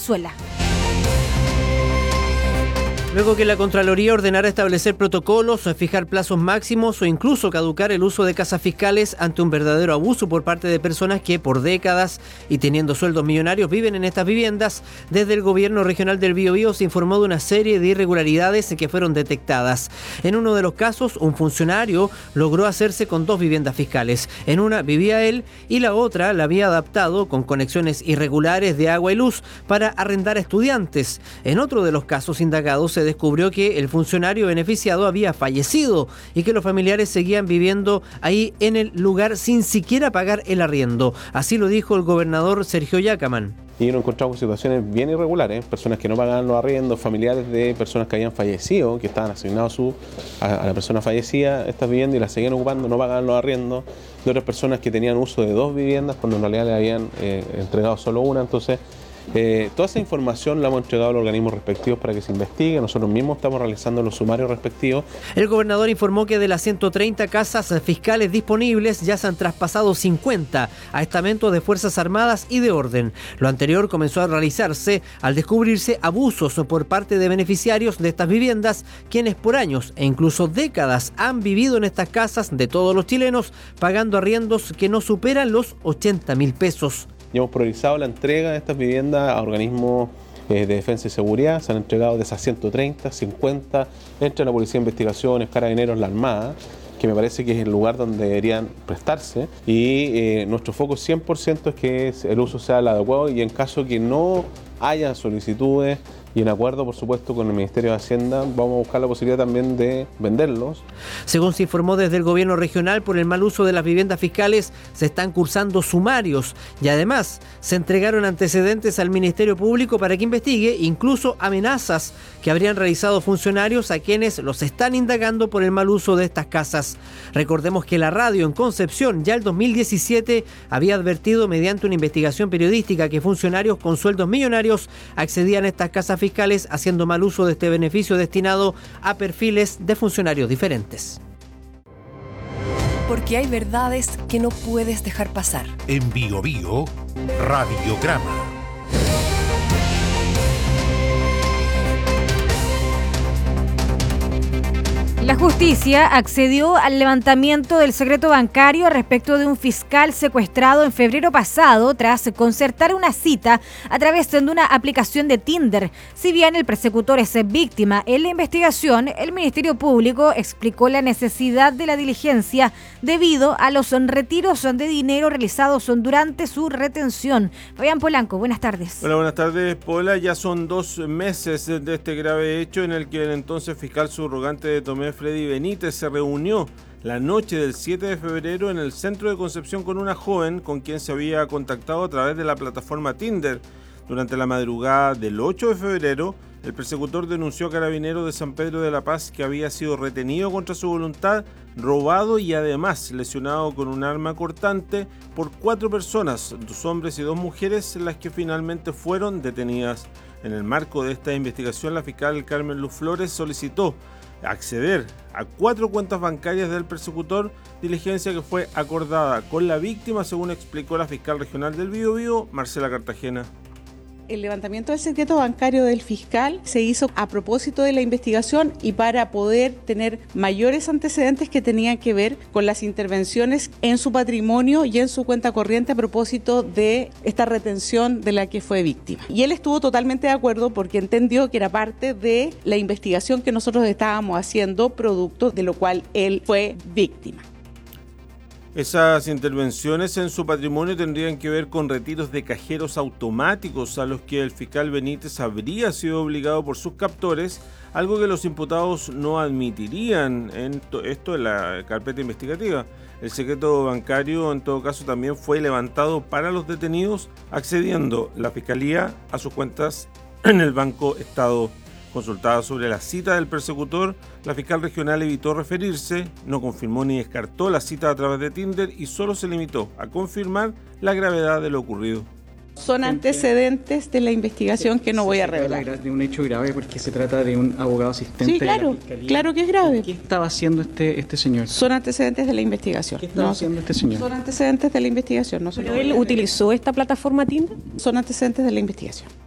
Valenzuela. Luego que la Contraloría ordenara establecer protocolos, fijar plazos máximos o incluso caducar el uso de casas fiscales ante un verdadero abuso por parte de personas que por décadas y teniendo sueldos millonarios viven en estas viviendas, desde el gobierno regional del Biobío se informó de una serie de irregularidades que fueron detectadas. En uno de los casos, un funcionario logró hacerse con 2 viviendas fiscales. En una vivía él y la otra la había adaptado con conexiones irregulares de agua y luz para arrendar a estudiantes. En otro de los casos indagados se descubrió que el funcionario beneficiado había fallecido y que los familiares seguían viviendo ahí en el lugar sin siquiera pagar el arriendo. Así lo dijo el gobernador Sergio Yacamán. Y nos encontramos con situaciones bien irregulares, personas que no pagaban los arriendos, familiares de personas que habían fallecido, que estaban asignados a la persona fallecida estas viviendas y las seguían ocupando, no pagaban los arriendos, de otras personas que tenían uso de 2 viviendas cuando en realidad le habían entregado solo una. Entonces, toda esa información la hemos entregado a los organismos respectivos para que se investigue. Nosotros mismos estamos realizando los sumarios respectivos. El gobernador informó que de las 130 casas fiscales disponibles ya se han traspasado 50 a estamentos de Fuerzas Armadas y de Orden. Lo anterior comenzó a realizarse al descubrirse abusos por parte de beneficiarios de estas viviendas, quienes por años e incluso décadas han vivido en estas casas de todos los chilenos, pagando arriendos que no superan los 80.000 pesos. Y hemos priorizado la entrega de estas viviendas a organismos de defensa y seguridad. Se han entregado de esas 130, 50, entre la Policía de Investigaciones, Carabineros, la Armada, que me parece que es el lugar donde deberían prestarse. Y nuestro foco 100% es que el uso sea el adecuado y en caso que no haya solicitudes y en acuerdo, por supuesto, con el Ministerio de Hacienda, vamos a buscar la posibilidad también de venderlos. Según se informó desde el gobierno regional, por el mal uso de las viviendas fiscales se están cursando sumarios y además se entregaron antecedentes al Ministerio Público para que investigue incluso amenazas que habrían realizado funcionarios a quienes los están indagando por el mal uso de estas casas. Recordemos que la radio en Concepción ya el 2017 había advertido mediante una investigación periodística que funcionarios con sueldos millonarios accedían a estas casas fiscales haciendo mal uso de este beneficio destinado a perfiles de funcionarios diferentes. Porque hay verdades que no puedes dejar pasar. En Biobío, Radiograma. La justicia accedió al levantamiento del secreto bancario respecto de un fiscal secuestrado en febrero pasado tras concertar una cita a través de una aplicación de Tinder. Si bien el persecutor es víctima en la investigación, el Ministerio Público explicó la necesidad de la diligencia debido a los retiros de dinero realizados durante su retención. Fabián Polanco, buenas tardes. Hola, buenas tardes, Pola. Ya son 2 meses de este grave hecho en el que el entonces fiscal subrogante de Tomé, Freddy Benítez, se reunió la noche del 7 de febrero en el centro de Concepción con una joven con quien se había contactado a través de la plataforma Tinder. Durante la madrugada del 8 de febrero, el persecutor denunció a Carabineros de San Pedro de la Paz que había sido retenido contra su voluntad, robado y además lesionado con un arma cortante por 4 personas, 2 hombres y 2 mujeres, las que finalmente fueron detenidas. En el marco de esta investigación, la fiscal Carmen Luz Flores solicitó acceder a 4 cuentas bancarias del persecutor, diligencia que fue acordada con la víctima, según explicó la fiscal regional del Biobío, Marcela Cartagena. El levantamiento del secreto bancario del fiscal se hizo a propósito de la investigación y para poder tener mayores antecedentes que tenían que ver con las intervenciones en su patrimonio y en su cuenta corriente a propósito de esta retención de la que fue víctima. Y él estuvo totalmente de acuerdo porque entendió que era parte de la investigación que nosotros estábamos haciendo, producto de lo cual él fue víctima. Esas intervenciones en su patrimonio tendrían que ver con retiros de cajeros automáticos a los que el fiscal Benítez habría sido obligado por sus captores, algo que los imputados no admitirían en esto en la carpeta investigativa. El secreto bancario en todo caso también fue levantado para los detenidos, accediendo la fiscalía a sus cuentas en el Banco Estado. Consultada sobre la cita del persecutor, la fiscal regional evitó referirse, no confirmó ni descartó la cita a través de Tinder y solo se limitó a confirmar la gravedad de lo ocurrido. Son antecedentes de la investigación que no voy a revelar. De un hecho grave porque se trata de un abogado asistente. Sí, claro, de la fiscalía. Claro que es grave. ¿Qué estaba haciendo este señor? Son antecedentes de la investigación. ¿Qué estaba haciendo este señor? Son antecedentes de la investigación. No ¿Pero él utilizó esta plataforma Tinder? Son antecedentes de la investigación.